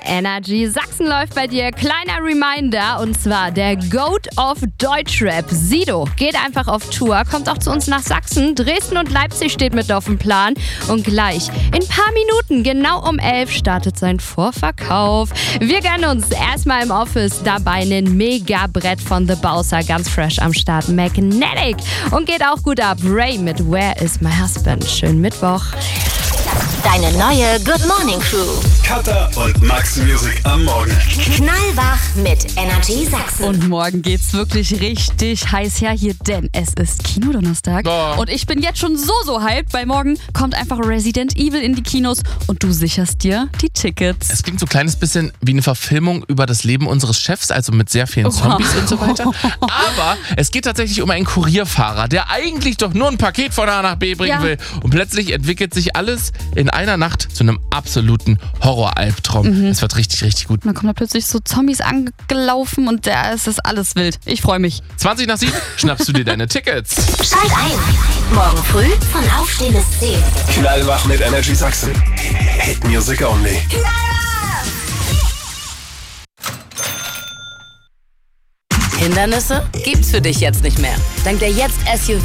Energy. Sachsen läuft bei dir. Kleiner Reminder, und zwar der Goat of Deutschrap, Sido, geht einfach auf Tour, kommt auch zu uns nach Sachsen. Dresden und Leipzig steht mit auf dem Plan. Und gleich, in ein paar Minuten, genau um 11, startet sein Vorverkauf. Wir gönnen uns erstmal im Office dabei einen Mega-Brett von The Bowser, ganz fresh am Start. Magnetic. Und geht auch gut ab. Ray mit Where is my husband? Schönen Mittwoch. Deine neue Good Morning Crew. Katha und Max Music am Morgen. Knallwach mit Energy Sachsen. Und morgen geht's wirklich richtig heiß her hier, denn es ist Kinodonnerstag. Oh. Und ich bin jetzt schon so hyped, weil morgen kommt einfach Resident Evil in die Kinos und du sicherst dir die Tickets. Es klingt so ein kleines bisschen wie eine Verfilmung über das Leben unseres Chefs, also mit sehr vielen Zombies und so weiter. Aber es geht tatsächlich um einen Kurierfahrer, der eigentlich doch nur ein Paket von A nach B bringen will. Und plötzlich entwickelt sich alles in einer Nacht zu einem absoluten Horror-Albtraum. Es wird richtig, richtig gut. Dann kommen da plötzlich so Zombies angelaufen und es ist alles wild. Ich freue mich. 20 nach 7 schnappst du dir deine Tickets. Schalt ein. Morgen früh von Aufstehen bis 10. Knallwach mit Energy Sachsen. Hit Music Only. Hindernisse gibt's für dich jetzt nicht mehr. Dank der Jetzt SUV